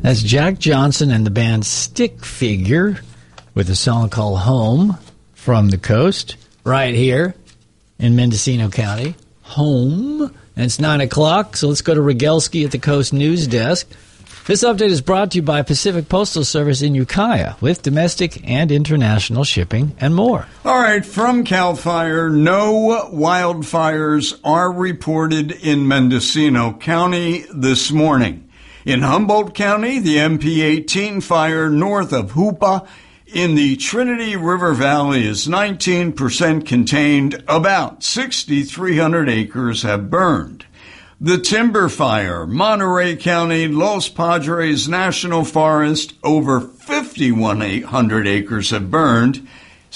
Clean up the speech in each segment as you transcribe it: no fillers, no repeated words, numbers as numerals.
That's Jack Johnson and the band Stick Figure with a song called Home from the coast right here in Mendocino County. Home. And it's 9 o'clock, so let's go to Rogelski at the Coast News Desk. This update is brought to you by Pacific Postal Service in Ukiah with domestic and international shipping and more. All right, from CAL FIRE, no wildfires are reported in Mendocino County this morning. In Humboldt County, the MP18 fire north of Hoopa in the Trinity River Valley is 19% contained. About 6,300 acres have burned. The timber fire, Monterey County, Los Padres National Forest, over 5,100 acres have burned,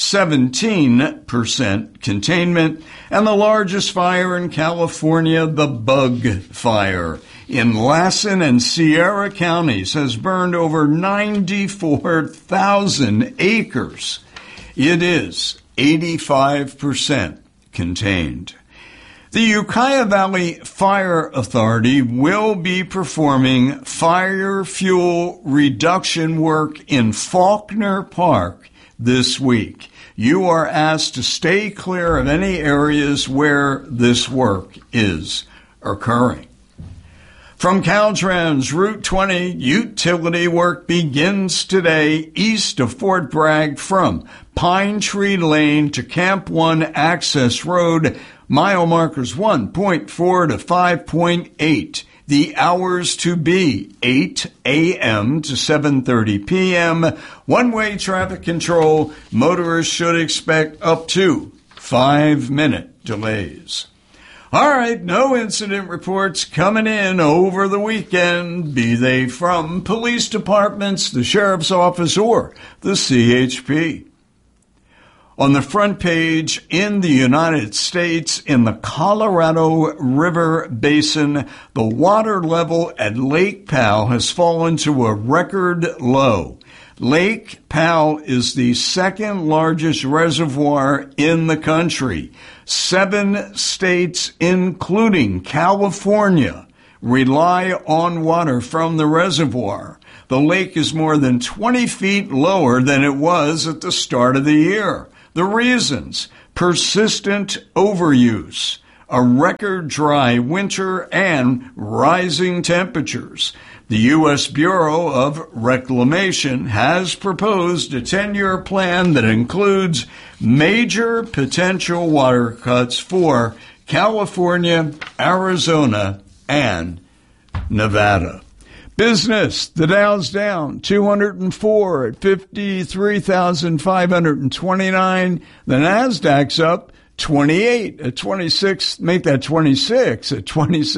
17% containment. And the largest fire in California, the Bug Fire in Lassen and Sierra counties, has burned over 94,000 acres. It is 85% contained. The Ukiah Valley Fire Authority will be performing fire fuel reduction work in Faulkner Park this week. You are asked to stay clear of any areas where this work is occurring. From Caltrans, Route 20 utility work begins today east of Fort Bragg from Pine Tree Lane to Camp 1 Access Road, mile markers 1.4 to 5.8. The hours to be 8 a.m. to 7:30 p.m. One-way traffic control. Motorists should expect up to 5-minute delays. All right, no incident reports coming in over the weekend, be they from police departments, the sheriff's office, or the CHP. On the front page, in the United States, in the Colorado River Basin, the water level at Lake Powell has fallen to a record low. Lake Powell is the second largest reservoir in the country. 7 states, including California, rely on water from the reservoir. The lake is more than 20 feet lower than it was at the start of the year. The reasons: persistent overuse, a record dry winter, and rising temperatures. The U.S. Bureau of Reclamation has proposed a 10-year plan that includes major potential water cuts for California, Arizona, and Nevada. Business, the Dow's down 204 at 53,529. The Nasdaq's up 28 at 26, make that 26 at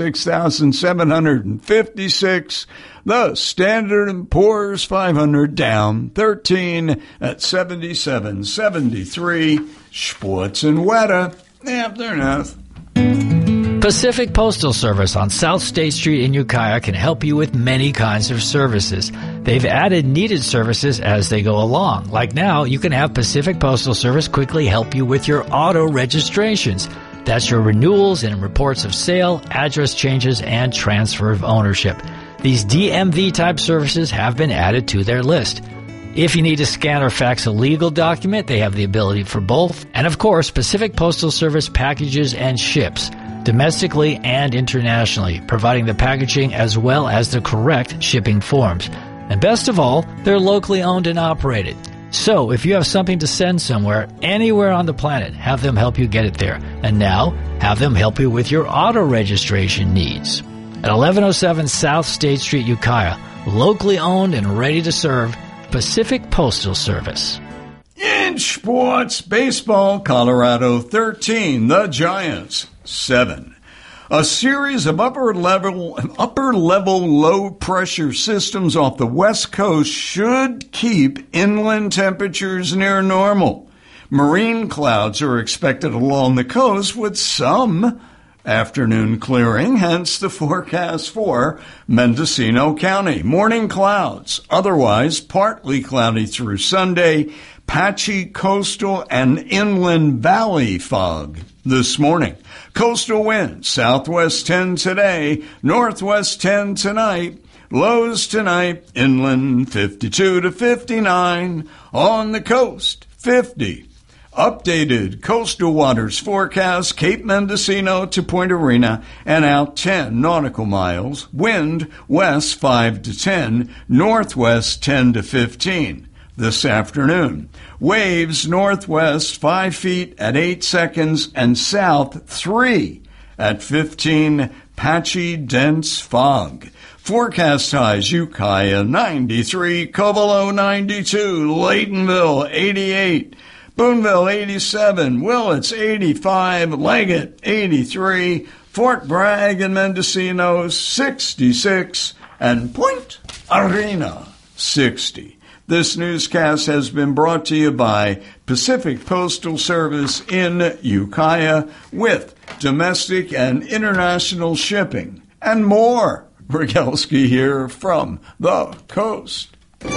26,756. The Standard & Poor's 500 down 13 at 77.73. Sports and weather after enough. Pacific Postal Service on South State Street in Ukiah can help you with many kinds of services. They've added needed services as they go along. Like now, you can have Pacific Postal Service quickly help you with your auto registrations. That's your renewals and reports of sale, address changes, and transfer of ownership. These DMV-type services have been added to their list. If you need to scan or fax a legal document, they have the ability for both. And of course, Pacific Postal Service packages and ships domestically and internationally, providing the packaging as well as the correct shipping forms. And best of all, they're locally owned and operated. So if you have something to send somewhere, anywhere on the planet, have them help you get it there. And now, have them help you with your auto registration needs. At 1107 South State Street, Ukiah, locally owned and ready to serve, Pacific Postal Service. In sports, baseball, Colorado 13, the Giants 7. A series of upper level low pressure systems off the West Coast should keep inland temperatures near normal. Marine clouds are expected along the coast with some afternoon clearing, hence the forecast for Mendocino County. Morning clouds, otherwise partly cloudy through Sunday. Patchy coastal and inland valley fog this morning. Coastal winds, southwest 10 today, northwest 10 tonight. Lows tonight, inland 52 to 59. On the coast, 50. Updated coastal waters forecast, Cape Mendocino to Point Arena and out 10 nautical miles. Wind west 5 to 10, northwest 10 to 15. This afternoon, waves northwest 5 feet at 8 seconds and south 3 at 15. Patchy, dense fog. Forecast highs, Ukiah 93, Covelo 92, Laytonville 88, Boonville 87, Willits 85, Leggett 83, Fort Bragg and Mendocino 66, and Point Arena 60. This newscast has been brought to you by Pacific Postal Service in Ukiah with domestic and international shipping and more. Brzegalski here from the coast.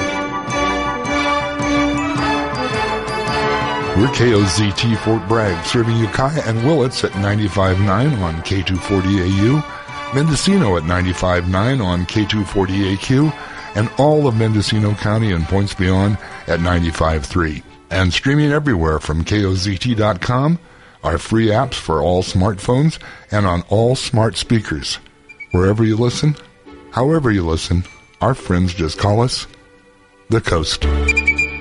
We're KOZT Fort Bragg, serving Ukiah and Willits at 95.9 on K240AU, Mendocino at 95.9 on K240AQ, and all of Mendocino County and points beyond at 95.3. And streaming everywhere from KOZT.com, our free apps for all smartphones and on all smart speakers. Wherever you listen, however you listen, our friends just call us the Coast.